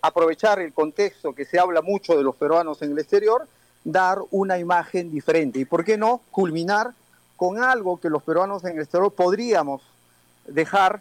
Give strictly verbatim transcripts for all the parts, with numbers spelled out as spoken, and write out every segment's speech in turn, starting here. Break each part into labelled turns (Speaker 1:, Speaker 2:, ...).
Speaker 1: aprovechar el contexto que se habla mucho de los peruanos en el exterior, dar una imagen diferente. Y por qué no culminar con algo que los peruanos en el exterior podríamos dejar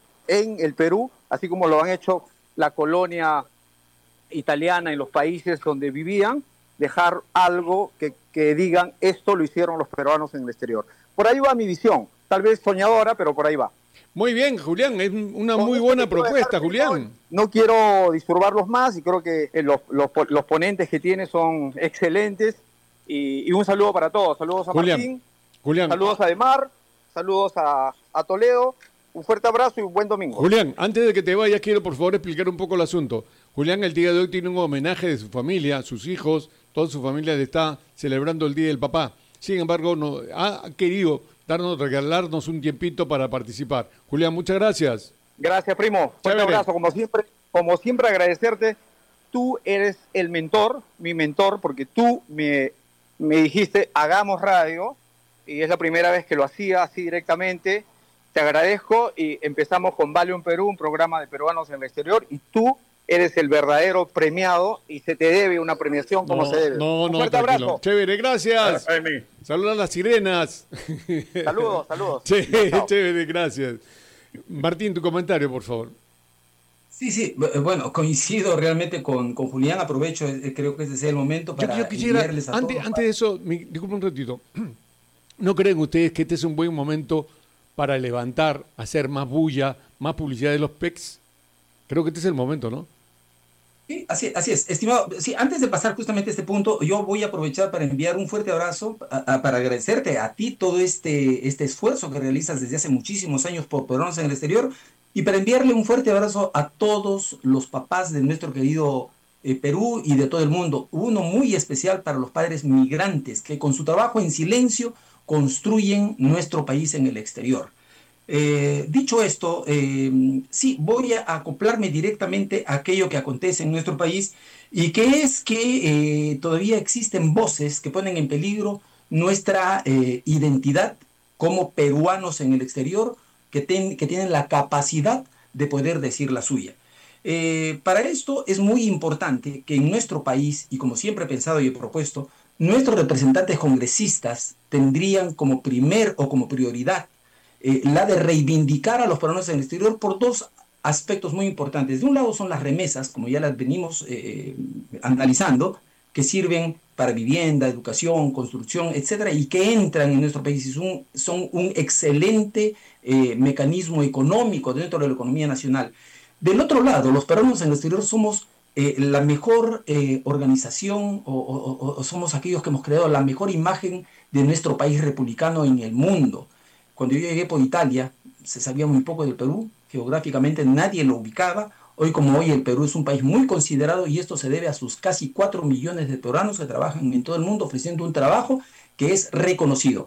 Speaker 1: en el Perú, así como lo han hecho la colonia italiana en los países donde vivían, dejar algo que, que digan esto lo hicieron los peruanos en el exterior. Por ahí va mi visión, tal vez soñadora, pero por ahí va.
Speaker 2: Muy bien, Julián, es una muy buena propuesta, Julián.
Speaker 1: No quiero disturbarlos más y creo que los, los, los ponentes que tiene son excelentes y, y un saludo para todos. Saludos a
Speaker 2: Julián,
Speaker 1: Martín,
Speaker 2: Julián.
Speaker 1: saludos a Demar, saludos a, a Toledo, un fuerte abrazo y un buen domingo.
Speaker 2: Julián, antes de que te vayas, quiero por favor explicar un poco el asunto. Julián el día de hoy tiene un homenaje de su familia, sus hijos, toda su familia le está celebrando el Día del Papá. Sin embargo, no, ha querido darnos, regalarnos un tiempito para participar. Julián, muchas gracias.
Speaker 1: Gracias, primo. Fuerte abrazo. Como siempre, como siempre, agradecerte. Tú eres el mentor, mi mentor, porque tú me, me dijiste, hagamos radio, y es la primera vez que lo hacía así directamente. Te agradezco y empezamos con Vale un Perú, un programa de peruanos en el exterior, y tú eres el verdadero premiado y se te debe una premiación como
Speaker 2: no,
Speaker 1: se debe.
Speaker 2: No,
Speaker 1: un
Speaker 2: no,
Speaker 1: fuerte
Speaker 2: tranquilo.
Speaker 1: abrazo.
Speaker 2: Chévere, gracias. Saludos a las sirenas.
Speaker 1: Saludos, saludos.
Speaker 2: Ché, chévere, gracias. Martín, tu comentario, por favor.
Speaker 3: Sí, sí, bueno, coincido realmente con, con Julián, aprovecho, eh, creo que ese es el momento para
Speaker 2: yo, yo quisiera,
Speaker 3: enviarles a
Speaker 2: antes,
Speaker 3: todos.
Speaker 2: Antes de eso, mi, disculpen un ratito, ¿no creen ustedes que este es un buen momento para levantar, hacer más bulla, más publicidad de los P E Cs? Creo que este es el momento, ¿no?
Speaker 3: Sí, así, así es, estimado. Sí, antes de pasar justamente a este punto, yo voy a aprovechar para enviar un fuerte abrazo, a, a, para agradecerte a ti todo este, este esfuerzo que realizas desde hace muchísimos años por peruanos en el exterior, y para enviarle un fuerte abrazo a todos los papás de nuestro querido eh, Perú y de todo el mundo. Uno muy especial para los padres migrantes que con su trabajo en silencio construyen nuestro país en el exterior. Eh, dicho esto, eh, sí, voy a acoplarme directamente a aquello que acontece en nuestro país, y que es que eh, todavía existen voces que ponen en peligro nuestra eh, identidad como peruanos en el exterior, que, ten, que tienen la capacidad de poder decir la suya. Eh, para esto es muy importante que en nuestro país, y como siempre he pensado y he propuesto, nuestros representantes congresistas tendrían como primer o como prioridad Eh, la de reivindicar a los peruanos en el exterior por dos aspectos muy importantes. De un lado son las remesas, como ya las venimos eh, analizando, que sirven para vivienda, educación, construcción, etcétera, y que entran en nuestro país y son, son un excelente eh, mecanismo económico dentro de la economía nacional. Del otro lado, los peruanos en el exterior somos eh, la mejor eh, organización o, o, o somos aquellos que hemos creado la mejor imagen de nuestro país republicano en el mundo. Cuando yo llegué por Italia, se sabía muy poco del Perú, geográficamente nadie lo ubicaba. Hoy como hoy el Perú es un país muy considerado, y esto se debe a sus casi cuatro millones de peruanos que trabajan en todo el mundo ofreciendo un trabajo que es reconocido.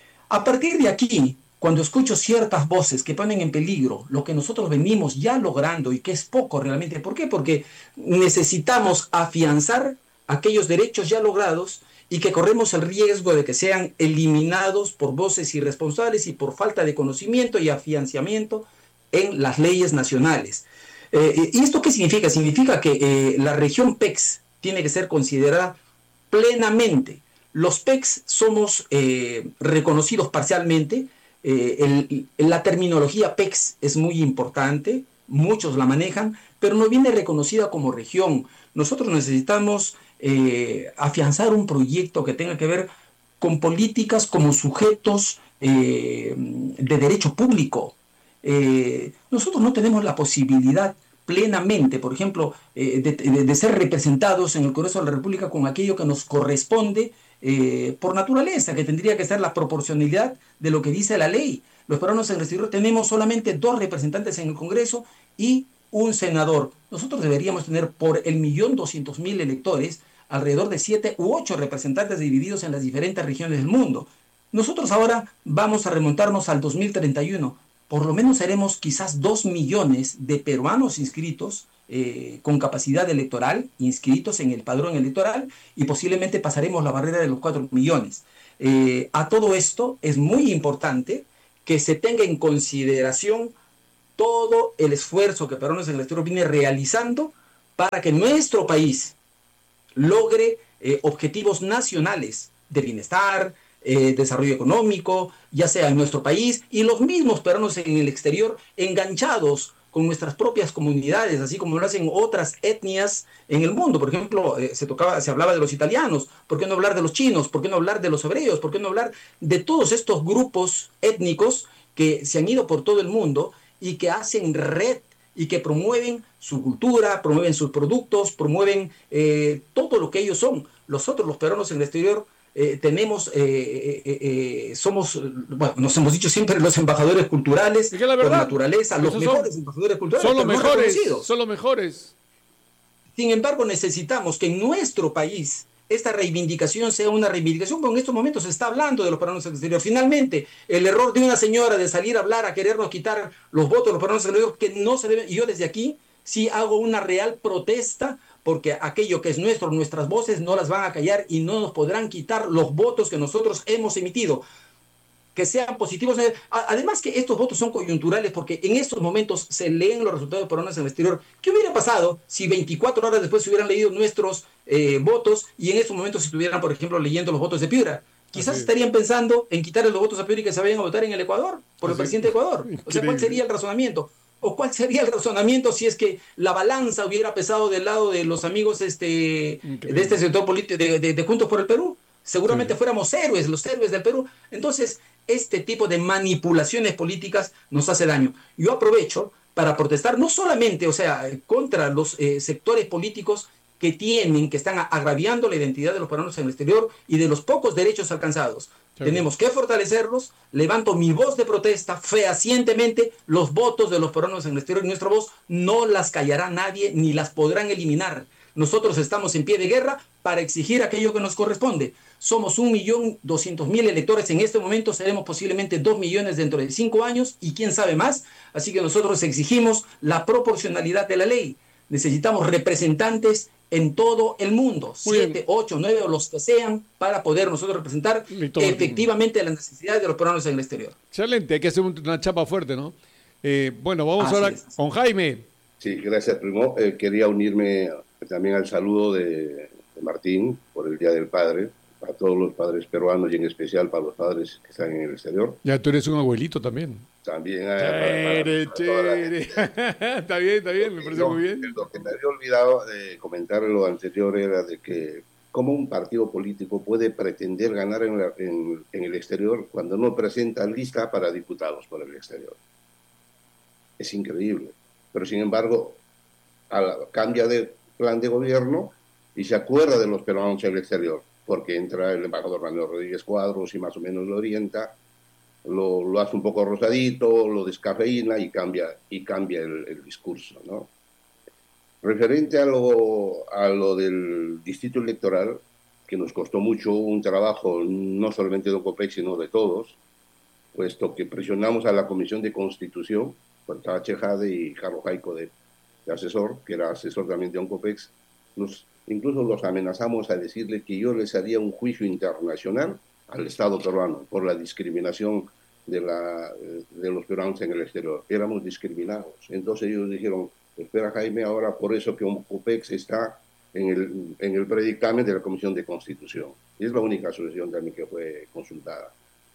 Speaker 3: A partir de aquí, cuando escucho ciertas voces que ponen en peligro lo que nosotros venimos ya logrando, y que es poco realmente, ¿por qué? Porque necesitamos afianzar aquellos derechos ya logrados, y que corremos el riesgo de que sean eliminados por voces irresponsables y por falta de conocimiento y afianzamiento en las leyes nacionales. Eh, ¿Y esto qué significa? Significa que eh, la región P E X tiene que ser considerada plenamente. Los P E X somos eh, reconocidos parcialmente. Eh, el, la terminología P E X es muy importante, muchos la manejan, pero no viene reconocida como región. Nosotros necesitamos eh, afianzar un proyecto que tenga que ver con políticas como sujetos eh, de derecho público. Eh, nosotros no tenemos la posibilidad plenamente, por ejemplo, eh, de, de, de ser representados en el Congreso de la República con aquello que nos corresponde eh, por naturaleza, que tendría que ser la proporcionalidad de lo que dice la ley. Los peruanos en el exterior tenemos solamente dos representantes en el Congreso y un senador. Nosotros deberíamos tener por el millón doscientos mil electores alrededor de siete u ocho representantes divididos en las diferentes regiones del mundo. Nosotros ahora vamos a remontarnos al dos mil treinta y uno. Por lo menos seremos quizás dos millones de peruanos inscritos eh, con capacidad electoral, inscritos en el padrón electoral, y posiblemente pasaremos la barrera de los cuatro millones. Eh, a todo esto es muy importante que se tenga en consideración todo el esfuerzo que peruanos en el exterior viene realizando para que nuestro país logre eh, objetivos nacionales de bienestar, eh, desarrollo económico, ya sea en nuestro país y los mismos peruanos en el exterior enganchados con nuestras propias comunidades, así como lo hacen otras etnias en el mundo. Por ejemplo, eh, se tocaba, se hablaba de los italianos, ¿por qué no hablar de los chinos? ¿Por qué no hablar de los hebreos? ¿Por qué no hablar de todos estos grupos étnicos que se han ido por todo el mundo y que hacen red y que promueven su cultura, promueven sus productos, promueven eh, todo lo que ellos son? Nosotros, los peruanos en el exterior, eh, tenemos, eh, eh, eh, somos, bueno, nos hemos dicho siempre los embajadores culturales,
Speaker 2: Es que la
Speaker 3: por
Speaker 2: verdad,
Speaker 3: naturaleza, los
Speaker 2: esos
Speaker 3: mejores
Speaker 2: son,
Speaker 3: embajadores culturales,
Speaker 2: son los
Speaker 3: pero no
Speaker 2: mejores,
Speaker 3: reconocidos.
Speaker 2: son los mejores.
Speaker 3: Sin embargo, necesitamos que en nuestro país esta reivindicación sea una reivindicación, porque en estos momentos se está hablando de los peruanos en el exterior. Finalmente, el error de una señora de salir a hablar, a querernos quitar los votos de los peruanos en el exterior, que no se debe, y yo desde aquí sí hago una real protesta, porque aquello que es nuestro, nuestras voces no las van a callar y no nos podrán quitar los votos que nosotros hemos emitido, que sean positivos. Además que estos votos son coyunturales porque en estos momentos se leen los resultados de peruanos en el exterior. ¿Qué hubiera pasado si veinticuatro horas después se hubieran leído nuestros eh, votos y en estos momentos estuvieran, por ejemplo, leyendo los votos de Piura? Quizás
Speaker 2: Así,
Speaker 3: estarían pensando en quitarle los votos a Piura y que se vayan a votar en el Ecuador, por el
Speaker 2: así.
Speaker 3: presidente de Ecuador. O sea, ¿cuál sería el razonamiento? ¿O cuál sería el razonamiento si es que la balanza hubiera pesado del lado de los amigos este, de este
Speaker 2: Increíble.
Speaker 3: sector político, de, de, de Juntos por el Perú? Seguramente
Speaker 2: Sí.
Speaker 3: fuéramos héroes, los héroes del Perú. Entonces, este tipo de manipulaciones políticas nos hace daño. Yo aprovecho para protestar no solamente, o sea, contra los eh, sectores políticos que tienen, que están agraviando la identidad de los peruanos en el exterior y de los pocos derechos alcanzados. Sí. Tenemos que fortalecerlos. Levanto mi voz de protesta fehacientemente. Los votos de los peruanos en el exterior y nuestra voz no las callará nadie ni las podrán eliminar. Nosotros estamos en pie de guerra para exigir aquello que nos corresponde. Somos un millón doscientos mil electores en este momento, seremos posiblemente dos millones dentro de cinco años y quién sabe más. Así que nosotros exigimos la proporcionalidad de la ley. Necesitamos representantes en todo el mundo, siete, ocho, nueve o los que sean, para poder nosotros representar efectivamente las necesidades de los peruanos en el exterior.
Speaker 2: Excelente, hay que hacer una chapa fuerte, ¿no? Eh, bueno, vamos Así ahora es. con Jaime.
Speaker 4: Sí, gracias, primo. Eh, quería unirme también al saludo de, de Martín por el Día del Padre, a todos los padres peruanos y en especial para los padres que están en el exterior.
Speaker 2: Ya tú eres un abuelito también.
Speaker 4: También.
Speaker 2: Chévere, chévere. Está bien, está bien, me parece
Speaker 4: no,
Speaker 2: muy bien.
Speaker 4: Lo que me había olvidado de comentar lo anterior era de que cómo un partido político puede pretender ganar en, la, en, en el exterior cuando no presenta lista para diputados por el exterior. Es increíble. Pero sin embargo, a, cambia de plan de gobierno y se acuerda de los peruanos en el exterior, porque entra el embajador Manuel Rodríguez Cuadros y más o menos lo orienta, lo, lo hace un poco rosadito, lo descafeína y cambia, y cambia el, el discurso, ¿no? Referente a lo, a lo del distrito electoral, que nos costó mucho un trabajo, no solamente de Oncopec, sino de todos, puesto que presionamos a la Comisión de Constitución, por estaba Chejade y Carlos Jaico de, de asesor, que era asesor también de Oncopex, nos, incluso los amenazamos a decirle que yo les haría un juicio internacional al Estado peruano por la discriminación de, la, de los peruanos en el exterior. Éramos discriminados. Entonces ellos dijeron, espera Jaime, ahora por eso que Oncopex está en el, en el predictamen de la Comisión de Constitución. Y es la única solución también que fue consultada.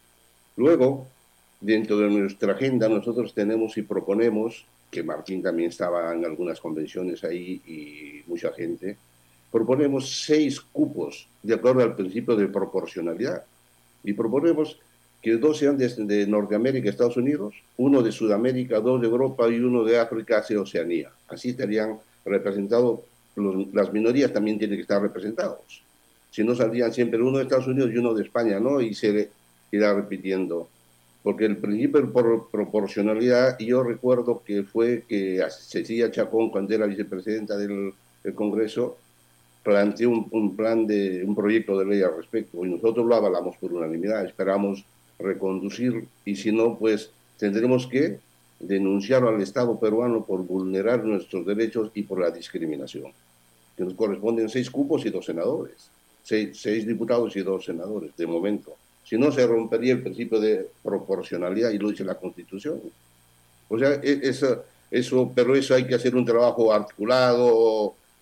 Speaker 4: Luego, dentro de nuestra agenda, nosotros tenemos y proponemos, que Martín también estaba en algunas convenciones ahí y mucha gente, proponemos seis cupos de acuerdo al principio de proporcionalidad. Y proponemos que dos sean de, de Norteamérica y Estados Unidos, uno de Sudamérica, dos de Europa y uno de África, Asia y Oceanía. Así estarían representados, los, las minorías también tienen que estar representados. Si no, saldrían siempre uno de Estados Unidos y uno de España, ¿no? Y se irá repitiendo. Porque el principio de por proporcionalidad, yo recuerdo que fue que Cecilia Chacón, cuando era vicepresidenta del, del Congreso, planteó un, un plan de, un proyecto de ley al respecto, y nosotros lo avalamos por unanimidad, esperamos reconducir, y si no, pues tendremos que denunciar al Estado peruano por vulnerar nuestros derechos y por la discriminación, que nos corresponden seis cupos y dos senadores, seis, seis diputados y dos senadores, de momento. Si no, se rompería el principio de proporcionalidad y lo dice la Constitución. O sea, eso, eso, pero eso hay que hacer un trabajo articulado,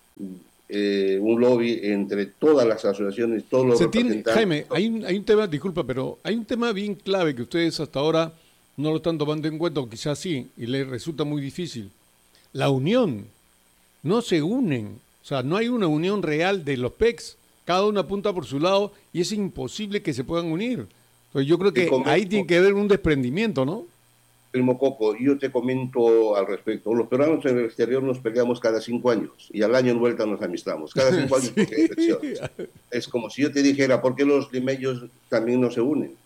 Speaker 4: un lobby entre todas las asociaciones, todos los
Speaker 2: Se tiene,
Speaker 4: representantes.
Speaker 2: Jaime, hay un, hay un tema, disculpa, pero hay un tema bien clave que ustedes hasta ahora no lo están tomando en cuenta, o quizás sí, y les resulta muy difícil. La unión. No se unen. O sea, no hay una unión real de los P E Cs. Cada uno apunta por su lado y es imposible que se puedan unir. Entonces yo creo que ahí tiene que haber un desprendimiento, ¿no?
Speaker 4: Primo Coco, yo te comento al respecto. Los peruanos en el exterior nos peleamos cada cinco años y al año en vuelta nos amistamos. Cada cinco años
Speaker 2: Sí.
Speaker 4: porque hay elecciones. Es como si yo te dijera, ¿por qué los limeños también no se unen?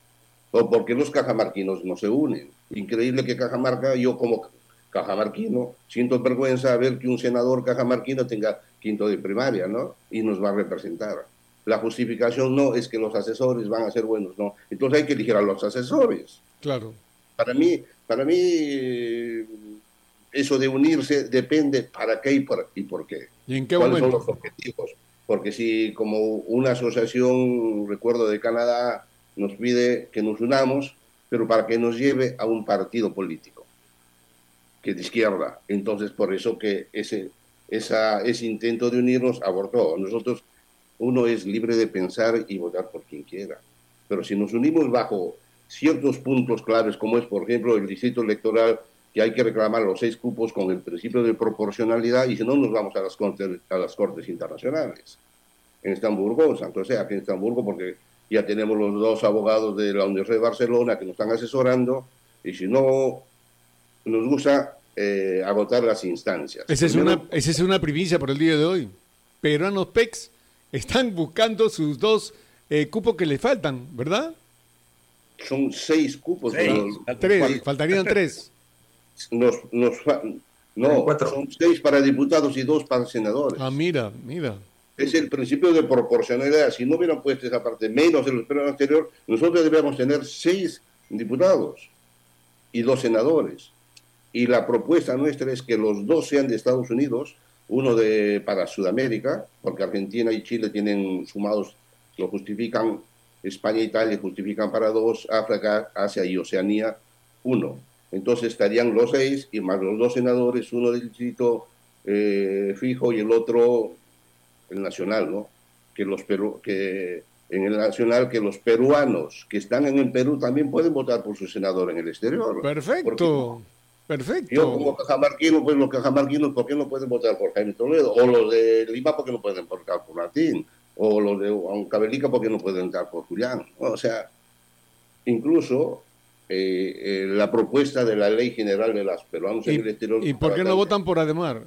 Speaker 4: ¿O por qué los cajamarquinos no se unen? Increíble que Cajamarca, yo como cajamarquino, siento vergüenza ver que un senador cajamarquino tenga quinto de primaria, ¿no? Y nos va a representar. La justificación no es que los asesores van a ser buenos, ¿no? Entonces hay que elegir a los asesores.
Speaker 2: Claro.
Speaker 4: Para mí, para mí eh, eso de unirse depende para qué y por, y por qué.
Speaker 2: ¿Y en qué
Speaker 4: ¿Cuáles
Speaker 2: momento?
Speaker 4: son los objetivos? Porque si como una asociación, recuerdo de Canadá, nos pide que nos unamos, pero para que nos lleve a un partido político, que de izquierda. Entonces, por eso que ese, esa, ese intento de unirnos abortó. Nosotros, uno es libre de pensar y votar por quien quiera. Pero si nos unimos bajo ciertos puntos claves, como es, por ejemplo, el distrito electoral, que hay que reclamar los seis cupos con el principio de proporcionalidad, y si no, nos vamos a las cortes, a las cortes internacionales. En Estamburgo, Santo sea, aquí en Estamburgo, porque ya tenemos los dos abogados de la Universidad de Barcelona que nos están asesorando, y si no nos gusta eh, agotar las instancias.
Speaker 2: Esa es,
Speaker 4: Primero,
Speaker 2: una, esa es una primicia por el día de hoy. Peruanos P E Cs están buscando sus dos eh, cupos que le faltan, ¿verdad?
Speaker 4: son seis cupos.
Speaker 5: Seis.
Speaker 4: Pero,
Speaker 2: Tres,
Speaker 4: cual-
Speaker 2: faltarían tres.
Speaker 4: nos, nos fa- no,
Speaker 3: Cuatro.
Speaker 4: son seis para diputados y dos para senadores.
Speaker 2: Ah, mira, mira.
Speaker 4: Es el principio de proporcionalidad. Si no hubieran puesto esa parte menos en el periodo anterior, nosotros debíamos tener seis diputados y dos senadores. Y la propuesta nuestra es que los dos sean de Estados Unidos, uno de para Sudamérica, porque Argentina y Chile tienen sumados, lo justifican, España e Italia justifican para dos, África, Asia y Oceanía, uno. Entonces estarían los seis y más los dos senadores, uno del distrito eh, fijo y el otro el nacional, ¿no? Que los peru que en el nacional que los peruanos que están en el Perú también pueden votar por su senador en el exterior.
Speaker 2: Perfecto, perfecto.
Speaker 4: Yo como cajamarquino, pues los cajamarquinos, ¿por qué no pueden votar por Jaime Toledo? O los de Lima, ¿por qué no pueden votar por Martín? O los de Huancavelica, ¿por qué no pueden votar por Julián? O sea, incluso eh, eh, la propuesta de la Ley General de los peruanos en el
Speaker 2: ¿Y,
Speaker 4: exterior...
Speaker 2: ¿y por qué no votan por Ademar?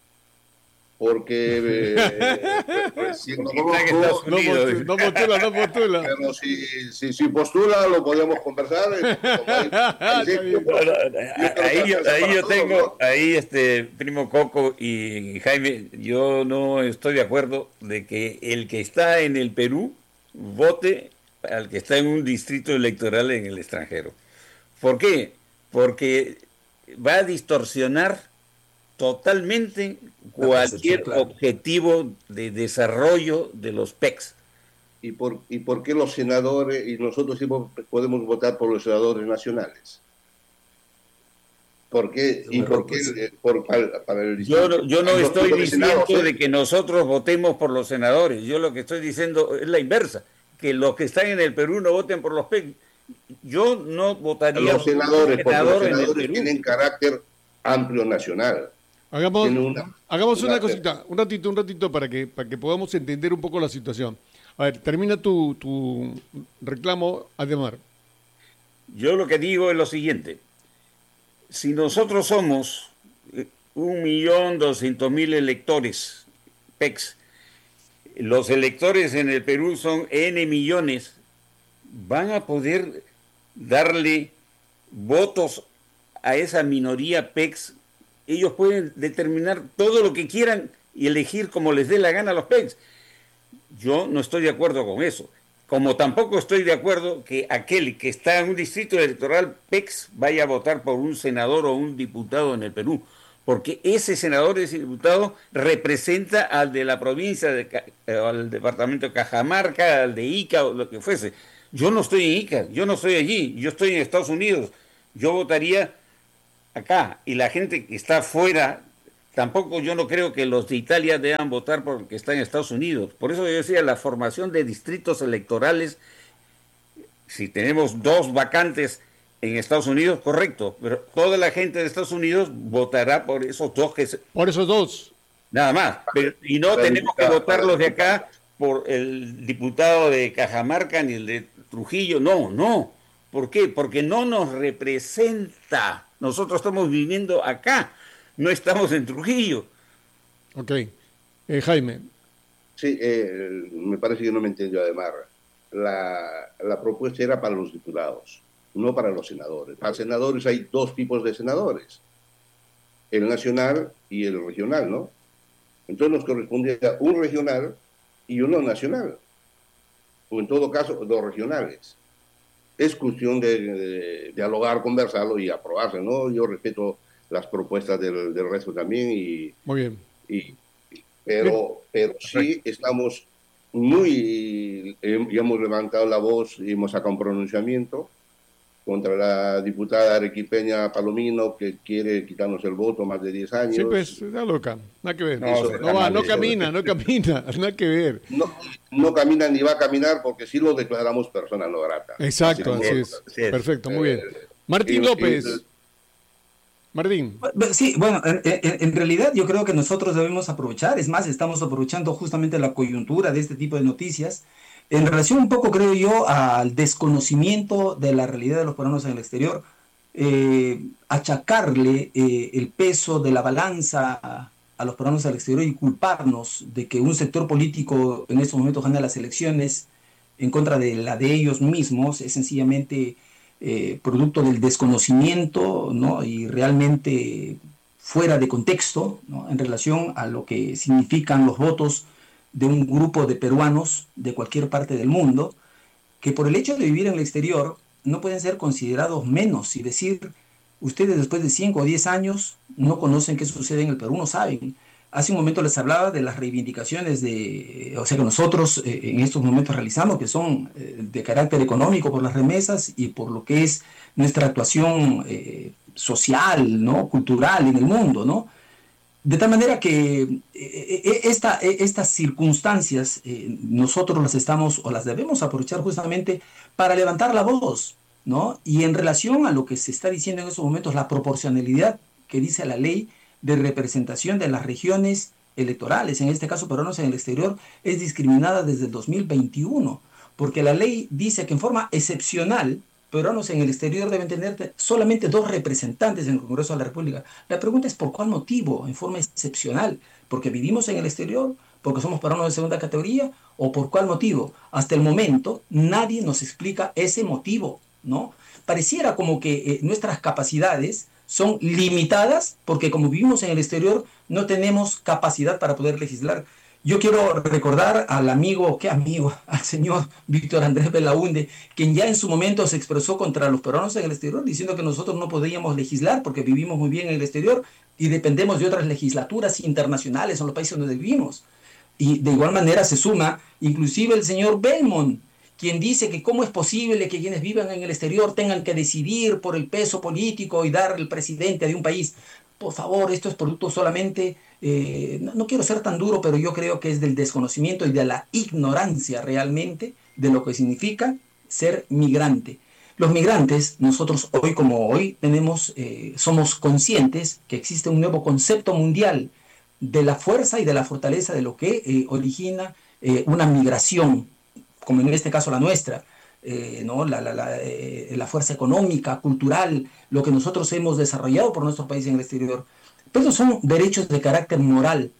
Speaker 4: Porque eh, pues, si lo
Speaker 5: Está en
Speaker 4: conozco,
Speaker 5: Estados
Speaker 2: No,
Speaker 5: Unidos.
Speaker 2: postu- no postula, no postula.
Speaker 4: pero si, si, si postula lo podemos conversar. eh, como hay- hay
Speaker 2: Está bien.
Speaker 5: Bueno,
Speaker 4: creo
Speaker 5: ahí,
Speaker 4: que
Speaker 5: yo-
Speaker 4: alcanza
Speaker 5: ahí
Speaker 4: para
Speaker 5: yo
Speaker 4: todo,
Speaker 5: tengo,
Speaker 4: ¿no?
Speaker 5: ahí este primo Coco y Jaime, yo no estoy de acuerdo de que el que está en el Perú vote al que está en un distrito electoral en el extranjero. ¿Por qué? Porque va a distorsionar totalmente cualquier
Speaker 3: claro.
Speaker 5: objetivo de desarrollo de los P E Cs.
Speaker 4: ¿Y por, ¿Y por qué los senadores, y nosotros sí podemos votar por los senadores nacionales? ¿Por qué? ¿Y por qué eh, por, para, para el
Speaker 5: Yo no, yo no
Speaker 4: Los
Speaker 5: estoy
Speaker 4: grupos de
Speaker 5: diciendo
Speaker 4: senados, ¿eh?
Speaker 5: de que nosotros votemos por los senadores. Yo lo que estoy diciendo es la inversa, que los que están en el Perú no voten por los P E C. Yo no votaría
Speaker 4: los senadores,
Speaker 5: por un
Speaker 4: porque los
Speaker 5: senador en el
Speaker 4: senadores
Speaker 5: Perú.
Speaker 4: tienen carácter amplio nacional.
Speaker 2: Hagamos,
Speaker 4: Tiene una-
Speaker 2: hagamos una
Speaker 4: una-
Speaker 2: cosita, un ratito, un ratito para que, para que podamos entender un poco la situación. A ver, termina tu, tu reclamo, Ademar.
Speaker 5: Yo lo que digo es lo siguiente. Si nosotros somos eh, un millón doscientos mil electores P E Cs, los electores en el Perú son N millones, van a poder darle votos a esa minoría P E Cs. Ellos pueden determinar todo lo que quieran y elegir como les dé la gana a los P E Cs. Yo no estoy de acuerdo con eso. Como tampoco estoy de acuerdo que aquel que está en un distrito electoral P E Cs vaya a votar por un senador o un diputado en el Perú, porque ese senador, ese diputado, representa al de la provincia, de, eh, al departamento de Cajamarca, al de Ica o lo que fuese. Yo no estoy en Ica, yo no estoy allí, yo estoy en Estados Unidos. Yo votaría acá, y la gente que está fuera, tampoco yo no creo que los de Italia deban votar porque están en Estados Unidos. Por eso yo decía, la formación de distritos electorales, si tenemos dos vacantes en Estados Unidos, correcto, pero toda la gente de Estados Unidos votará por esos dos que se...
Speaker 2: Por esos dos.
Speaker 5: Nada más. Pero, y no tenemos que votar los de acá por el diputado de Cajamarca ni el de Trujillo. No, no. ¿Por qué? Porque no nos representa. Nosotros estamos viviendo acá, no estamos en Trujillo.
Speaker 2: Ok. Eh, Jaime.
Speaker 4: Sí, eh, me parece que no me entendió además. La, la propuesta era para los diputados, no para los senadores. Para senadores hay dos tipos de senadores, el nacional y el regional, ¿no? Entonces nos correspondía un regional y uno nacional, o en todo caso dos regionales. Es cuestión de, de, de dialogar, conversarlo y aprobarse, ¿no? Yo respeto las propuestas del, del resto también y...
Speaker 2: Muy bien.
Speaker 4: Y, pero, pero sí estamos muy... Ya hemos levantado la voz y hemos sacado un pronunciamiento contra la diputada arequipeña Palomino, que quiere quitarnos el voto más de diez años.
Speaker 2: Sí, pues, está loca, nada que ver.
Speaker 5: No,
Speaker 2: No, no, va, no camina, no camina, nada que ver.
Speaker 4: No, no camina ni va a caminar porque sí lo declaramos persona no grata.
Speaker 2: Exacto, así, así es. Así es. Perfecto, muy bien. Martín
Speaker 4: y,
Speaker 2: López.
Speaker 4: Y,
Speaker 2: Martín.
Speaker 3: Sí, bueno, en, en, en realidad yo creo que nosotros debemos aprovechar, es más, estamos aprovechando justamente la coyuntura de este tipo de noticias, en relación un poco, creo yo, al desconocimiento de la realidad de los peruanos en el exterior, eh, achacarle eh, el peso de la balanza a, a los peruanos al exterior y culparnos de que un sector político en estos momentos gana las elecciones en contra de la de ellos mismos, es sencillamente eh, producto del desconocimiento, ¿no? Y realmente fuera de contexto, ¿no? En relación a lo que significan los votos de un grupo de peruanos de cualquier parte del mundo, que por el hecho de vivir en el exterior no pueden ser considerados menos y decir, ustedes después de cinco o diez años no conocen qué sucede en el Perú, no saben. Hace un momento les hablaba de las reivindicaciones de, o sea, que nosotros eh, en estos momentos realizamos, que son eh, de carácter económico por las remesas y por lo que es nuestra actuación eh, social, ¿no? Cultural en el mundo, ¿no? De tal manera que eh, esta, estas circunstancias eh, nosotros las estamos o las debemos aprovechar justamente para levantar la voz, ¿no? Y en relación a lo que se está diciendo en estos momentos, la proporcionalidad que dice la ley de representación de las regiones electorales, en este caso peruanos en el exterior, es discriminada desde el dos mil veintiuno, porque la ley dice que en forma excepcional peruanos en el exterior deben tener solamente dos representantes en el Congreso de la República. La pregunta es ¿por cuál motivo? En forma excepcional, porque vivimos en el exterior, porque somos peruanos de segunda categoría, o por cuál motivo. Hasta el momento nadie nos explica ese motivo, ¿no? Pareciera como que eh, nuestras capacidades son limitadas porque como vivimos en el exterior no tenemos capacidad para poder legislar. Yo quiero recordar al amigo, ¿qué amigo? Al señor Víctor Andrés Belaúnde, quien ya en su momento se expresó contra los peruanos en el exterior, diciendo que nosotros no podíamos legislar porque vivimos muy bien en el exterior y dependemos de otras legislaturas internacionales en los países donde vivimos. Y de igual manera se suma inclusive el señor Belmont, quien dice que cómo es posible que quienes vivan en el exterior tengan que decidir por el peso político y dar el presidente de un país. Por favor, esto es producto solamente, eh, no, no quiero ser tan duro, pero yo creo que es del desconocimiento y de la ignorancia realmente de lo que significa ser migrante. Los migrantes, nosotros hoy como hoy tenemos, eh, somos conscientes que existe un nuevo concepto mundial de la fuerza y de la fortaleza de lo que eh, origina eh, una migración, como en este caso la nuestra. Eh, ¿no? la, la, la, eh, la fuerza económica, cultural, lo que nosotros hemos desarrollado por nuestro país en el exterior. Pero son derechos de carácter moral.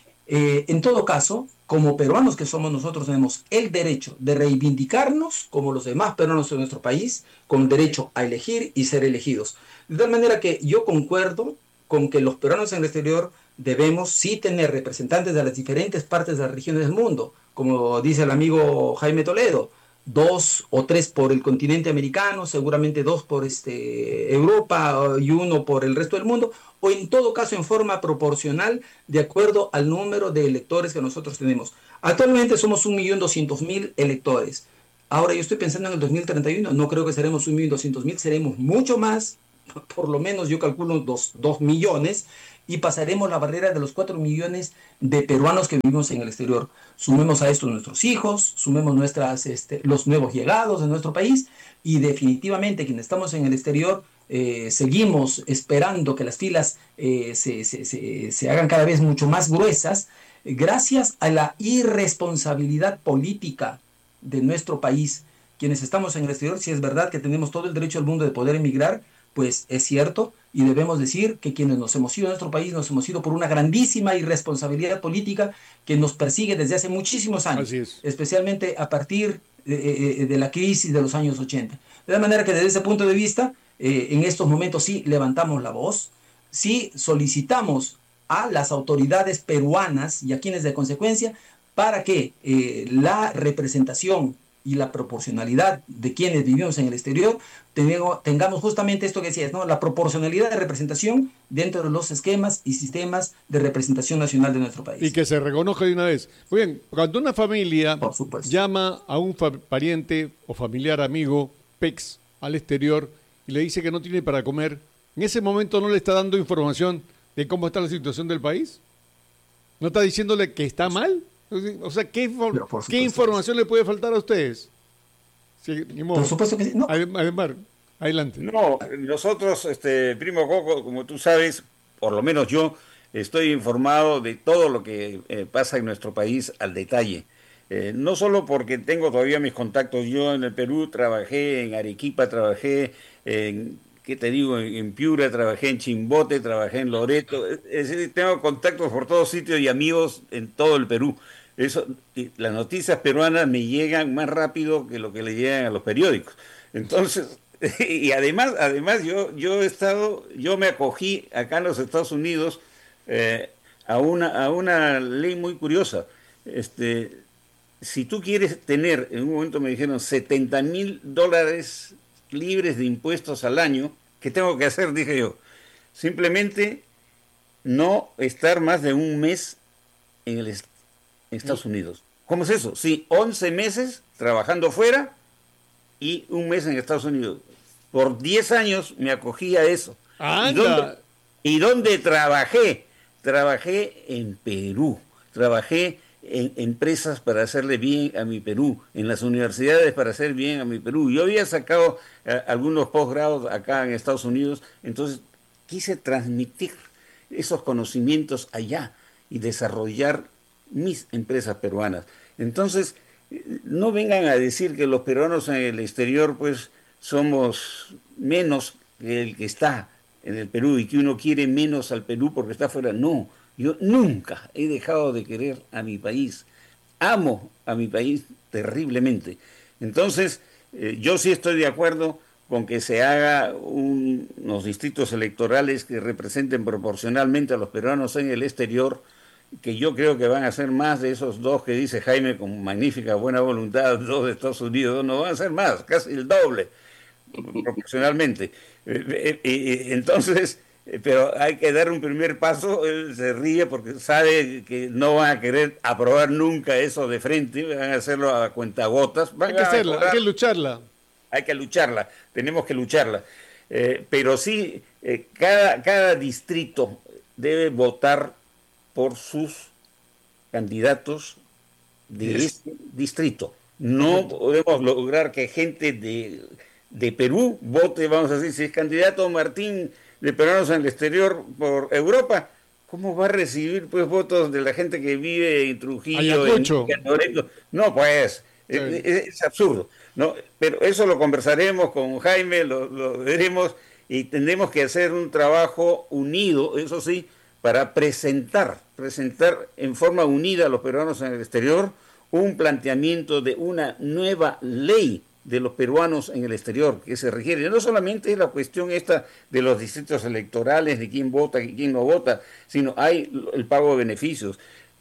Speaker 3: Eh, en todo caso, como peruanos que somos nosotros, tenemos el derecho de reivindicarnos como los demás peruanos de nuestro país, con derecho a elegir y ser elegidos. De tal manera que yo concuerdo con que los peruanos en el exterior debemos sí tener representantes de las diferentes partes de las regiones del mundo, como dice el amigo Jaime Toledo, dos o tres por el continente americano, seguramente dos por este, Europa y uno por el resto del mundo, o en todo caso en forma proporcional de acuerdo al número de electores que nosotros tenemos. Actualmente somos un millón doscientos mil electores. Ahora yo estoy pensando en el dos mil treinta y uno, no creo que seremos un millón doscientos mil, seremos mucho más, por lo menos yo calculo dos, dos millones, y pasaremos la barrera de los cuatro millones de peruanos que vivimos en el exterior. Sumemos a esto nuestros hijos, sumemos nuestras, este, los nuevos llegados de nuestro país, y definitivamente quienes estamos en el exterior eh, seguimos esperando que las filas eh, se, se, se, se hagan cada vez mucho más gruesas, eh, gracias a la irresponsabilidad política de nuestro país. Quienes estamos en el exterior, si es verdad que tenemos todo el derecho del mundo de poder emigrar, pues es cierto, y debemos decir que quienes nos hemos ido a nuestro país nos hemos ido por una grandísima irresponsabilidad política que nos persigue desde hace muchísimos años, especialmente a partir de, de la crisis de los años ochenta. De la manera que desde ese punto de vista, eh, en estos momentos sí levantamos la voz, sí solicitamos a las autoridades peruanas y a quienes de consecuencia para que eh, la representación y la proporcionalidad de quienes vivimos en el exterior, tengamos justamente esto que decías, ¿no? La proporcionalidad de representación dentro de los esquemas y sistemas de representación nacional de nuestro país.
Speaker 2: Y que se reconozca de una vez. Muy bien, cuando una familia llama a un fa- pariente o familiar amigo, PEX, al exterior, y le dice que no tiene para comer, ¿en ese momento no le está dando información de cómo está la situación del país? ¿No está diciéndole que está mal? O sea, ¿qué, infor- ¿qué información le puede faltar a ustedes? Sí, ni modo.
Speaker 3: Por supuesto que sí. No.
Speaker 2: Además, adelante.
Speaker 5: No, nosotros, este, primo Coco, como tú sabes, por lo menos yo, estoy informado de todo lo que eh, pasa en nuestro país al detalle. Eh, no solo porque tengo todavía mis contactos, yo en el Perú trabajé en Arequipa, trabajé en, ¿qué te digo?, en, en Piura, trabajé en Chimbote, trabajé en Loreto, es decir, tengo contactos por todos sitios y amigos en todo el Perú. Eso, las noticias peruanas me llegan más rápido que lo que le llegan a los periódicos. Entonces, y además, además yo, yo he estado, yo me acogí acá en los Estados Unidos eh, a una, a una ley muy curiosa. Este, si tú quieres tener, en un momento me dijeron setenta mil dólares libres de impuestos al año, ¿qué tengo que hacer? Dije yo, simplemente no estar más de un mes en el Estado. Estados Unidos. ¿Cómo es eso? Sí, once meses trabajando fuera y un mes en Estados Unidos. Por diez años me acogí a eso. ¿Y dónde, ¿Y dónde trabajé? Trabajé en Perú. Trabajé en empresas para hacerle bien a mi Perú, en las universidades para hacer bien a mi Perú. Yo había sacado eh, algunos posgrados acá en Estados Unidos, entonces quise transmitir esos conocimientos allá y desarrollar mis empresas peruanas. Entonces, no vengan a decir que los peruanos en el exterior pues somos menos que el que está en el Perú y que uno quiere menos al Perú porque está afuera. No, yo nunca he dejado de querer a mi país. Amo a mi país terriblemente. Entonces, eh, yo sí estoy de acuerdo con que se haga un, unos distritos electorales que representen proporcionalmente a los peruanos en el exterior, que yo creo que van a ser más de esos dos que dice Jaime con magnífica buena voluntad, dos de Estados Unidos, no van a ser más, casi el doble, proporcionalmente. Eh, eh, entonces, eh, pero hay que dar un primer paso, él se ríe porque sabe que no van a querer aprobar nunca eso de frente, van a hacerlo a cuentagotas. Van
Speaker 2: hay que hacerla, hay que lucharla.
Speaker 5: Hay que lucharla, tenemos que lucharla. Eh, pero sí, eh, cada, cada distrito debe votar por sus candidatos de este distrito. No podemos lograr que gente de, de Perú vote, vamos a decir, si es candidato Martín de peruanos en el exterior por Europa, ¿cómo va a recibir pues votos de la gente que vive en Trujillo, en, en Loreto? No, pues, sí. es, es absurdo. No, pero eso lo conversaremos con Jaime, lo, lo veremos y tendremos que hacer un trabajo unido, eso sí, para presentar, presentar en forma unida a los peruanos en el exterior un planteamiento de una nueva ley de los peruanos en el exterior que se requiere. No solamente es la cuestión esta de los distritos electorales, de quién vota y quién no vota, sino hay el pago de beneficios.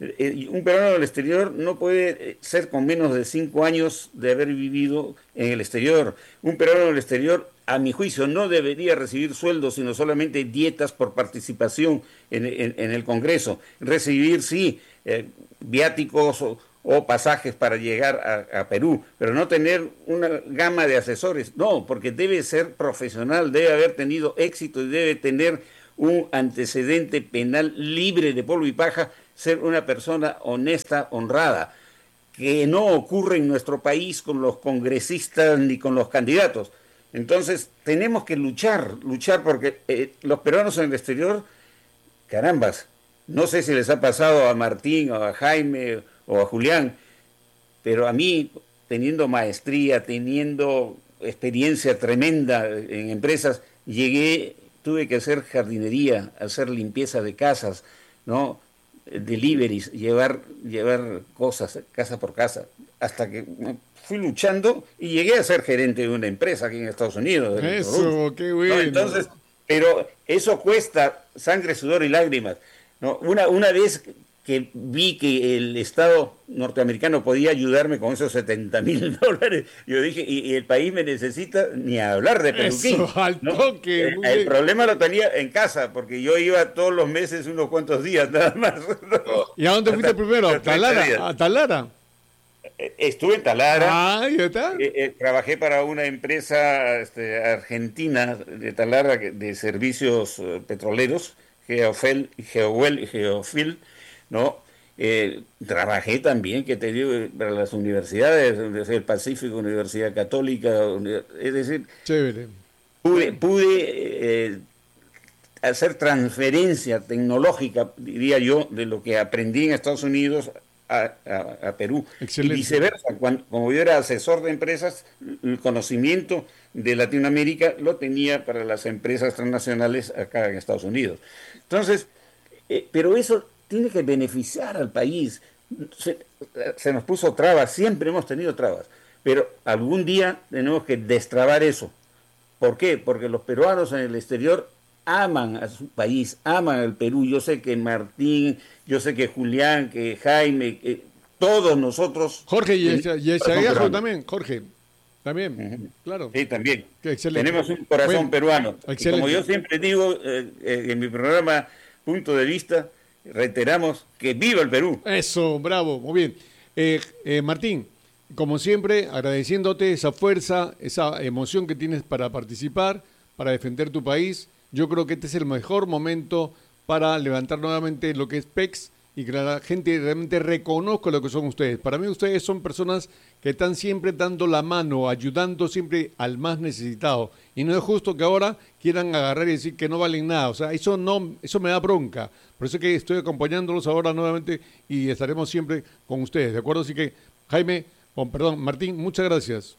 Speaker 5: Un peruano en el exterior no puede ser con menos de cinco años de haber vivido en el exterior. Un peruano en el exterior, a mi juicio, no debería recibir sueldos, sino solamente dietas por participación en, en, en el Congreso. Recibir, sí, eh, viáticos o, o pasajes para llegar a, a Perú, pero no tener una gama de asesores. No, porque debe ser profesional, debe haber tenido éxito y debe tener un antecedente penal libre de polvo y paja, ser una persona honesta, honrada, que no ocurre en nuestro país con los congresistas ni con los candidatos. Entonces, tenemos que luchar, luchar porque eh, los peruanos en el exterior, carambas, no sé si les ha pasado a Martín o a Jaime o a Julián, pero a mí, teniendo maestría, teniendo experiencia tremenda en empresas, llegué, tuve que hacer jardinería, hacer limpieza de casas, ¿no? Deliveries, llevar, llevar cosas casa por casa, hasta que fui luchando y llegué a ser gerente de una empresa aquí en Estados Unidos.
Speaker 2: Eso, qué bueno.
Speaker 5: ¿No? Entonces, pero eso cuesta sangre, sudor y lágrimas, ¿no? Una, una vez que vi que el Estado norteamericano podía ayudarme con esos setenta mil dólares, yo dije, y, y el país me necesita ni hablar de Peruquín.
Speaker 2: Eso, al
Speaker 5: ¿no?
Speaker 2: toque.
Speaker 5: El, el problema lo tenía en casa, porque yo iba todos los meses unos cuantos días nada más.
Speaker 2: ¿Y a dónde fuiste primero? ¿A Talara? ¿A Talara?
Speaker 5: Estuve en Talara.
Speaker 2: Ah, ¿ya está?
Speaker 5: Eh, eh, trabajé para una empresa este, argentina de Talara de servicios eh, petroleros, Geofel, Geowell y Geofil, ¿no? Eh, trabajé también, que te digo, para las universidades, Universidad del Pacífico, Universidad Católica, es decir,
Speaker 2: chévere.
Speaker 5: pude, pude eh, hacer transferencia tecnológica, diría yo, de lo que aprendí en Estados Unidos a, a, a Perú.
Speaker 2: Excelente.
Speaker 5: Y viceversa, cuando, como yo era asesor de empresas, el conocimiento de Latinoamérica lo tenía para las empresas transnacionales acá en Estados Unidos. Entonces, eh, pero eso tiene que beneficiar al país. Se, se nos puso trabas, siempre hemos tenido trabas, pero algún día tenemos que destrabar eso. ¿Por qué? Porque los peruanos en el exterior aman a su país, aman al Perú. Yo sé que Martín, yo sé que Julián, que Jaime, que todos nosotros...
Speaker 2: Jorge y el Chagajo también, Jorge. También, uh-huh. Claro.
Speaker 5: Sí, también.
Speaker 2: Excelente.
Speaker 5: Tenemos un corazón bueno, peruano.
Speaker 2: Excelente.
Speaker 5: Como yo siempre digo eh, eh, en mi programa Punto de Vista, reiteramos que viva el Perú.
Speaker 2: Eso, bravo, muy bien. Eh, eh, Martín, como siempre, agradeciéndote esa fuerza, esa emoción que tienes para participar, para defender tu país. Yo creo que este es el mejor momento para levantar nuevamente lo que es P E X y que la gente realmente reconozca lo que son ustedes. Para mí ustedes son personas que están siempre dando la mano, ayudando siempre al más necesitado. Y no es justo que ahora quieran agarrar y decir que no valen nada. O sea, eso no, eso me da bronca. Por eso es que estoy acompañándolos ahora nuevamente y estaremos siempre con ustedes, ¿de acuerdo? Así que, Jaime, oh, perdón, Martín, muchas gracias.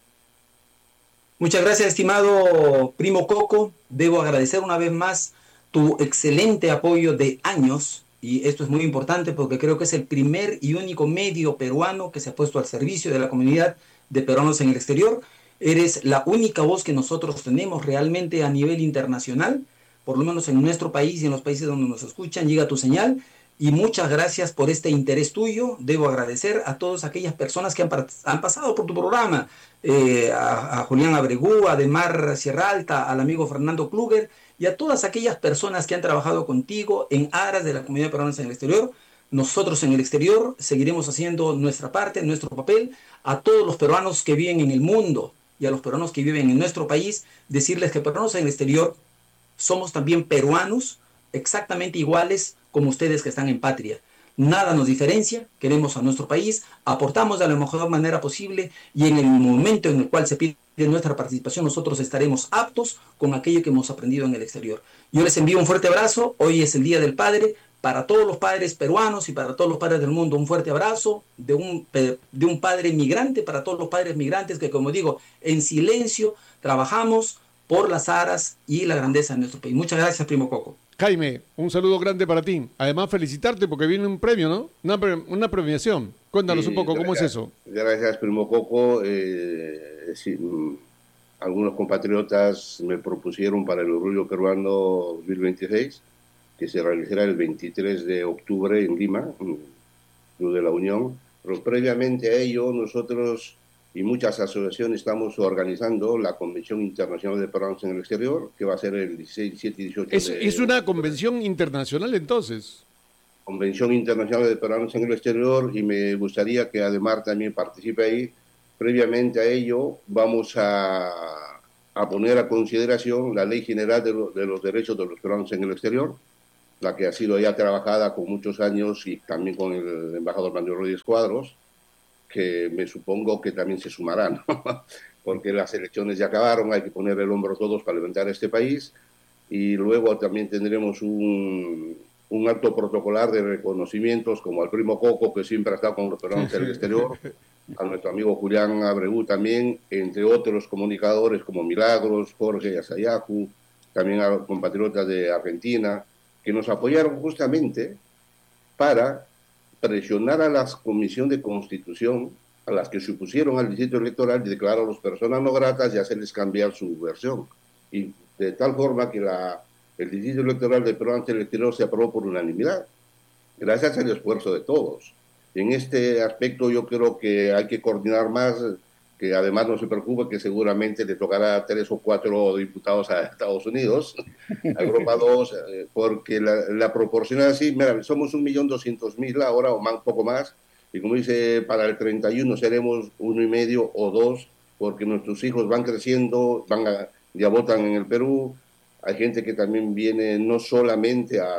Speaker 3: Muchas gracias, estimado primo Coco. Debo agradecer una vez más tu excelente apoyo de años. Y esto es muy importante porque creo que es el primer y único medio peruano que se ha puesto al servicio de la comunidad de peruanos en el exterior. Eres la única voz que nosotros tenemos realmente a nivel internacional, por lo menos en nuestro país y en los países donde nos escuchan, llega tu señal. Y muchas gracias por este interés tuyo. Debo agradecer a todas aquellas personas que han, han pasado por tu programa, eh, a, a Julián Abregú, a Demar Sierra Alta, al amigo Fernando Kluger, y a todas aquellas personas que han trabajado contigo en aras de la comunidad peruana en el exterior. Nosotros en el exterior seguiremos haciendo nuestra parte, nuestro papel. A todos los peruanos que viven en el mundo y a los peruanos que viven en nuestro país, decirles que peruanos en el exterior somos también peruanos exactamente iguales como ustedes que están en patria. Nada nos diferencia, queremos a nuestro país, aportamos de la mejor manera posible y en el momento en el cual se pide nuestra participación nosotros estaremos aptos con aquello que hemos aprendido en el exterior. Yo les envío un fuerte abrazo, hoy es el Día del Padre, para todos los padres peruanos y para todos los padres del mundo un fuerte abrazo de un, de un padre migrante, para todos los padres migrantes que, como digo, en silencio trabajamos por las aras y la grandeza de nuestro país. Muchas gracias, primo Coco.
Speaker 2: Sí, un saludo grande para ti. Además, felicitarte porque viene un premio, ¿no? Una, pre una premiación. Cuéntanos sí, un poco, ¿cómo
Speaker 4: gracias,
Speaker 2: es eso?
Speaker 4: Gracias, primo Coco. Eh, sí, algunos compatriotas me propusieron para el Orgullo Peruano dos mil veintiséis, que se realizará el veintitrés de octubre en Lima, en Club de la Unión. Pero previamente a ello, nosotros y muchas asociaciones estamos organizando la Convención Internacional de Peruanos en el Exterior, que va a ser el dieciséis, diecisiete y dieciocho
Speaker 2: ¿Es,
Speaker 4: de...
Speaker 2: ¿Es una convención internacional entonces?
Speaker 4: Convención Internacional de Peruanos en el Exterior, y me gustaría que además también participe ahí. Previamente a ello, vamos a a poner a consideración la Ley General de, lo, de los Derechos de los Peruanos en el Exterior, la que ha sido ya trabajada con muchos años y también con el embajador Manuel Rodríguez Cuadros, que me supongo que también se sumarán, ¿no? Porque las elecciones ya acabaron, hay que poner el hombro todos para levantar este país, y luego también tendremos un, un acto protocolar de reconocimientos, como al primo Coco, que siempre ha estado con los peruanos en el exterior, a nuestro amigo Julián Abreu también, entre otros comunicadores como Milagros, Jorge Asayacu, también a compatriotas de Argentina, que nos apoyaron justamente para presionar a la Comisión de Constitución, a las que se opusieron al distrito electoral, y declarar a las personas no gratas y hacerles cambiar su versión. Y de tal forma que la, el distrito electoral de Perú ante el exterior se aprobó por unanimidad, gracias al esfuerzo de todos. En este aspecto yo creo que hay que coordinar más, que además no se preocupe que seguramente le tocará a tres o cuatro diputados a Estados Unidos, a Europa dos, porque la, la proporción es así, mira, somos un millón doscientos mil ahora, o un poco más, y como dice, para el treinta y uno seremos uno y medio o dos, porque nuestros hijos van creciendo, van a, ya votan en el Perú, hay gente que también viene no solamente a,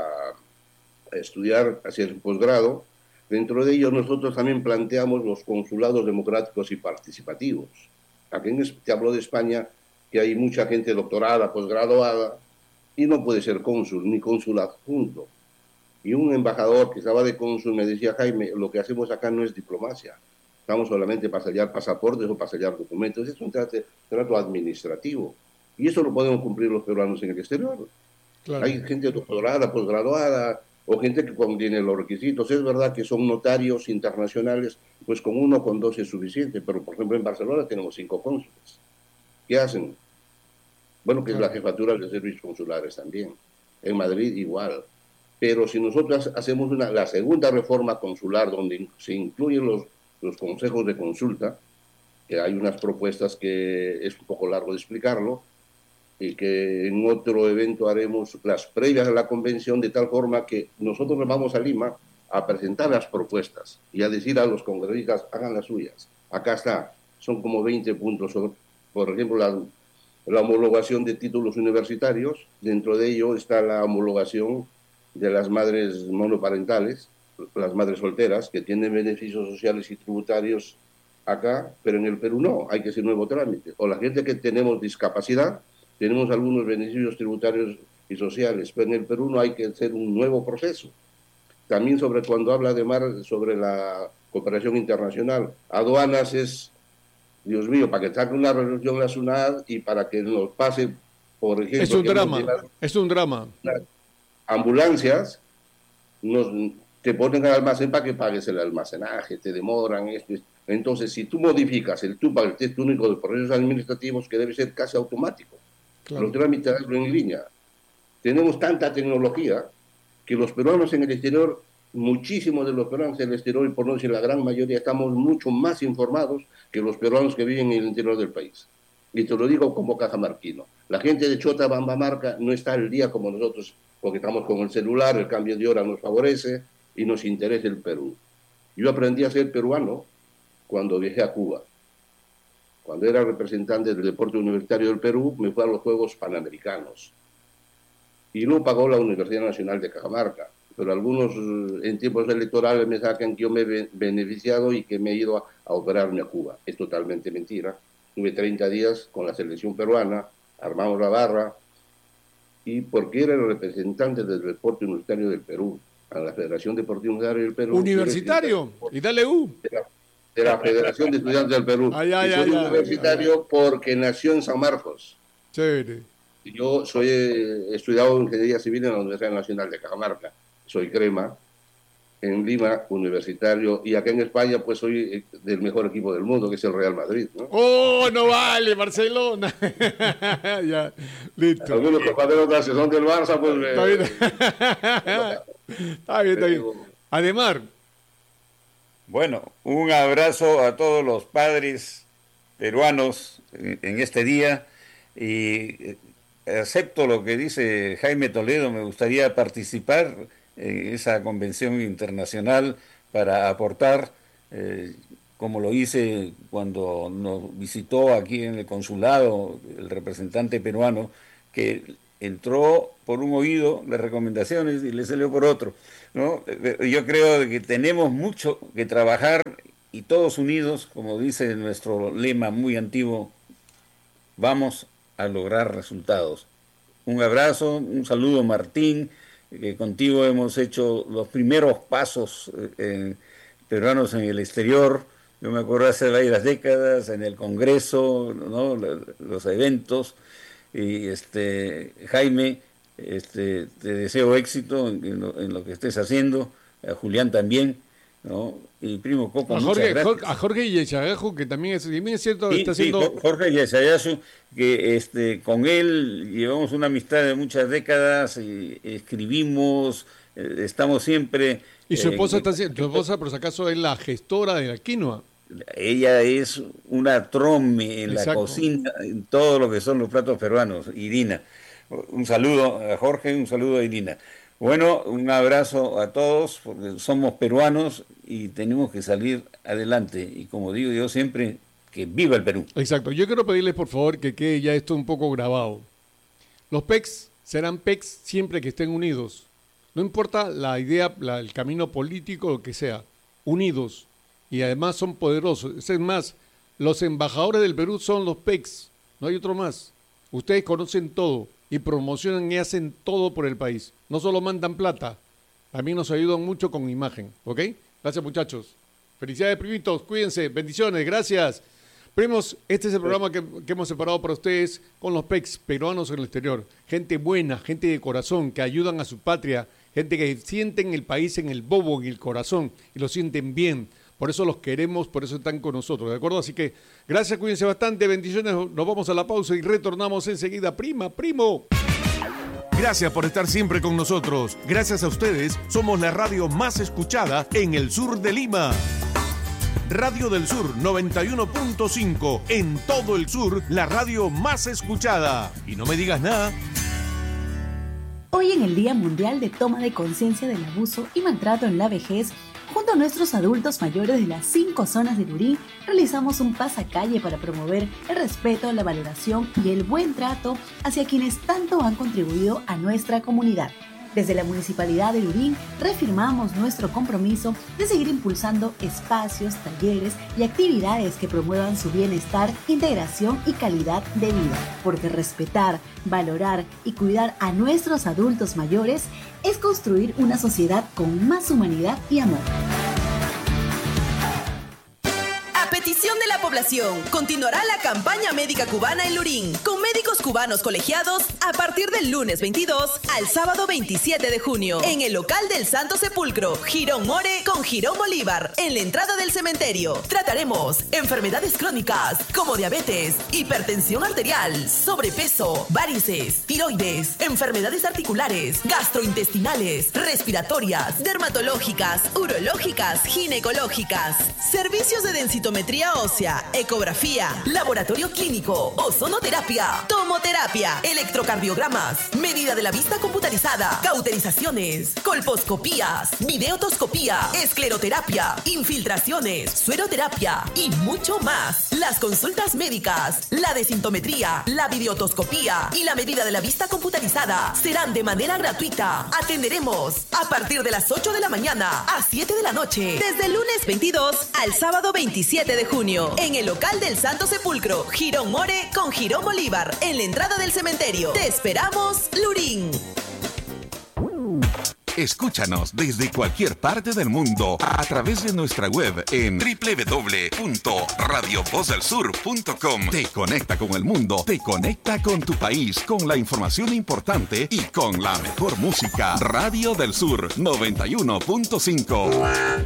Speaker 4: a estudiar hacia su posgrado. Dentro de ellos nosotros también planteamos los consulados democráticos y participativos. Aquí te hablo de España, que hay mucha gente doctorada, posgraduada, y no puede ser cónsul, ni cónsul adjunto. Y un embajador que estaba de cónsul me decía, Jaime, lo que hacemos acá no es diplomacia. Estamos solamente para sellar pasaportes o para sellar documentos. Es un trato, trato administrativo. Y eso lo podemos cumplir los peruanos en el exterior. Claro. Hay gente doctorada, posgraduada, o gente que contiene los requisitos. Es verdad que son notarios internacionales, pues con uno, con dos es suficiente, pero por ejemplo en Barcelona tenemos cinco cónsules. ¿Qué hacen? Bueno, que claro. Es la jefatura de servicios consulares también. En Madrid igual. Pero si nosotros hacemos una, la segunda reforma consular, donde se incluyen los, los consejos de consulta, que hay unas propuestas que es un poco largo de explicarlo, y que en otro evento haremos las previas a la convención, de tal forma que nosotros nos vamos a Lima a presentar las propuestas y a decir a los congresistas, hagan las suyas. Acá está, son como veinte puntos, sobre, por ejemplo, la, la homologación de títulos universitarios, dentro de ello está la homologación de las madres monoparentales, las madres solteras, que tienen beneficios sociales y tributarios acá, pero en el Perú no, hay que hacer nuevo trámite. O la gente que tenemos discapacidad, tenemos algunos beneficios tributarios y sociales, pero en el Perú no hay que hacer un nuevo proceso. También sobre cuando habla de mar, sobre la cooperación internacional, aduanas es, Dios mío, para que saque una resolución la SUNAT y para que nos pase, por ejemplo...
Speaker 2: Es un drama, llevado, es un drama.
Speaker 4: Ambulancias, nos, te ponen al almacén para que pagues el almacenaje, te demoran esto, esto. Entonces, si tú modificas el TUPA, el texto único de procesos administrativos, que debe ser casi automático, claro. Los trámites en línea. Tenemos tanta tecnología que los peruanos en el exterior, muchísimos de los peruanos en el exterior, y por no decir la gran mayoría, estamos mucho más informados que los peruanos que viven en el interior del país. Y te lo digo como cajamarquino. La gente de Chota, Bambamarca, no está al día como nosotros, porque estamos con el celular, el cambio de hora nos favorece y nos interesa el Perú. Yo aprendí a ser peruano cuando viajé a Cuba. Cuando era representante del deporte universitario del Perú, me fui a los Juegos Panamericanos. Y lo pagó la Universidad Nacional de Cajamarca. Pero algunos en tiempos electorales me sacan que yo me he beneficiado y que me he ido a, a operarme a Cuba. Es totalmente mentira. Tuve treinta días con la selección peruana, armamos la barra, y porque era el representante del deporte universitario del Perú, a la Federación Deportiva Universitaria del Perú.
Speaker 2: ¿Universitario? ¿Y dale U?
Speaker 4: De la, de la Federación de Estudiantes del Perú.
Speaker 2: Ay, ay,
Speaker 4: y soy
Speaker 2: ay,
Speaker 4: universitario ay, ay. porque nació en San Marcos.
Speaker 2: Chévere.
Speaker 4: Yo soy, he estudiado Ingeniería Civil en la Universidad Nacional de Cajamarca. Soy crema. En Lima, universitario, y acá en España, pues soy del mejor equipo del mundo, que es el Real Madrid, ¿no?
Speaker 2: ¡Oh, no vale, Barcelona! Ya, listo.
Speaker 4: Algunos compañeros de la sesión del Barça, pues...
Speaker 2: Está bien, está bien, está bien. Ademar.
Speaker 5: Bueno, un abrazo a todos los padres peruanos en este día, y acepto lo que dice Jaime Toledo, me gustaría participar en esa convención internacional para aportar. Eh, como lo hice cuando nos visitó aquí en el consulado el representante peruano, que entró por un oído las recomendaciones y le salió por otro, ¿no? Yo creo que tenemos mucho que trabajar y todos unidos, como dice nuestro lema muy antiguo, vamos a lograr resultados. Un abrazo, un saludo, Martín, que contigo hemos hecho los primeros pasos eh, peruanos en el exterior. Yo me acuerdo hace varias décadas en el Congreso, ¿no? Los eventos. Y este Jaime, este, te deseo éxito en, en, lo, en lo que estés haciendo, a Julián también, ¿no? Y primo Coco,
Speaker 2: a Jorge, Jorge, a Jorge Yesagajo, que también es, también es cierto,
Speaker 5: sí,
Speaker 2: está
Speaker 5: sí,
Speaker 2: haciendo...
Speaker 5: Jorge Yesagajo, que este, con él llevamos una amistad de muchas décadas, y escribimos, eh, estamos siempre...
Speaker 2: Y su esposa,
Speaker 5: eh,
Speaker 2: está, su esposa, por si acaso, es la gestora de la quinoa.
Speaker 5: Ella es una trome en
Speaker 2: Exacto.
Speaker 5: la cocina, en todo lo que son los platos peruanos. Irina, un saludo a Jorge, un saludo a Irina. Bueno, un abrazo a todos, porque somos peruanos y tenemos que salir adelante. Y como digo yo siempre, que viva el Perú.
Speaker 2: Exacto. Yo quiero pedirles, por favor, que quede ya esto un poco grabado. Los P E Cs serán P E Cs siempre que estén unidos. No importa la idea, la, el camino político, lo que sea. Unidos. Y además son poderosos. Es más, los embajadores del Perú son los P E Cs. No hay otro más. Ustedes conocen todo y promocionan y hacen todo por el país. No solo mandan plata, también nos ayudan mucho con imagen. ¿Ok? Gracias, muchachos. Felicidades, primitos. Cuídense. Bendiciones. Gracias. Primos, este es el programa que, que hemos separado para ustedes con los P E Cs peruanos en el exterior. Gente buena, gente de corazón, que ayudan a su patria. Gente que sienten el país en el bobo, en el corazón, y lo sienten bien. Por eso los queremos, por eso están con nosotros, ¿de acuerdo? Así que gracias, cuídense bastante, bendiciones, nos vamos a la pausa y retornamos enseguida. Prima, primo.
Speaker 6: Gracias por estar siempre con nosotros. Gracias a ustedes, somos la radio más escuchada en el sur de Lima. Radio del Sur noventa y uno punto cinco, en todo el sur, la radio más escuchada. Y no me digas nada.
Speaker 7: Hoy en el Día Mundial de Toma de Conciencia del Abuso y Maltrato en la Vejez, junto a nuestros adultos mayores de las cinco zonas de Lurín, realizamos un pasacalle para promover el respeto, la valoración y el buen trato hacia quienes tanto han contribuido a nuestra comunidad. Desde la Municipalidad de Lurín reafirmamos nuestro compromiso de seguir impulsando espacios, talleres y actividades que promuevan su bienestar, integración y calidad de vida. Porque respetar, valorar y cuidar a nuestros adultos mayores es construir una sociedad con más humanidad y amor.
Speaker 8: A petición de la población, continuará la campaña médica cubana en Lurín, con médicos cubanos colegiados a partir del lunes veintidós al sábado veintisiete de junio, en el local del Santo Sepulcro, Girón More con Girón Bolívar, en la entrada del cementerio. Trataremos enfermedades crónicas como diabetes, hipertensión arterial, sobrepeso, varices, tiroides, enfermedades articulares, gastrointestinales, respiratorias, dermatológicas, urológicas, ginecológicas, servicios de densitometría ósea, ecografía, laboratorio clínico, ozonoterapia, tomoterapia, electrocardiogramas, medida de la vista computarizada, cauterizaciones, colposcopías, videotoscopía, escleroterapia, infiltraciones, sueroterapia y mucho más. Las consultas médicas, la desintometría, la videotoscopía y la medida de la vista computarizada serán de manera gratuita. Atenderemos a partir de las ocho de la mañana a siete de la noche, desde el lunes veintidós al sábado veintisiete de junio, en el local del Santo Sepulcro, Girón More con Girón Bolívar, en la entrada del cementerio. Te esperamos, Lurín.
Speaker 6: Escúchanos desde cualquier parte del mundo a través de nuestra web en doble u doble u doble u punto radio voz del sur punto com. Te conecta con el mundo, te conecta con tu país, con la información importante y con la mejor música. Radio del Sur noventa y uno punto cinco.